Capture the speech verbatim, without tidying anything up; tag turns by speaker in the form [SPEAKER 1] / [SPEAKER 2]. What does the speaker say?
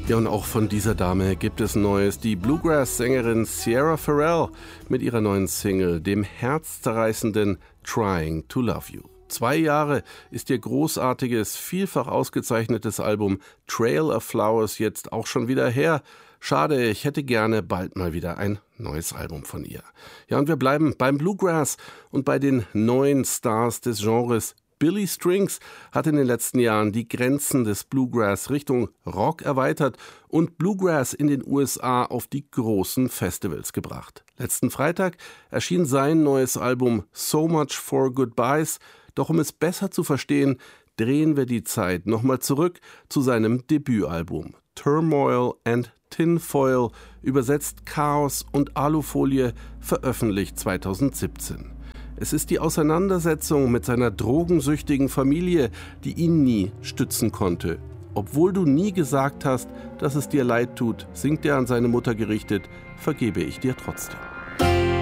[SPEAKER 1] Ja, und auch von dieser Dame gibt es Neues. Die Bluegrass-Sängerin Sierra Farrell mit ihrer neuen Single, dem herzzerreißenden Trying to Love You. Zwei Jahre ist ihr großartiges, vielfach ausgezeichnetes Album Trail of Flowers jetzt auch schon wieder her. Schade, ich hätte gerne bald mal wieder ein neues Album von ihr. Ja, und wir bleiben beim Bluegrass und bei den neuen Stars des Genres. Billy Strings hat in den letzten Jahren die Grenzen des Bluegrass Richtung Rock erweitert und Bluegrass in den U S A auf die großen Festivals gebracht. Letzten Freitag erschien sein neues Album So Much for Goodbyes. Doch um es besser zu verstehen, drehen wir die Zeit nochmal zurück zu seinem Debütalbum Turmoil and Tinfoil, übersetzt Chaos und Alufolie, veröffentlicht zweitausendsiebzehn. Es ist die Auseinandersetzung mit seiner drogensüchtigen Familie, die ihn nie stützen konnte. Obwohl du nie gesagt hast, dass es dir leid tut, singt er an seine Mutter gerichtet, vergebe ich dir trotzdem.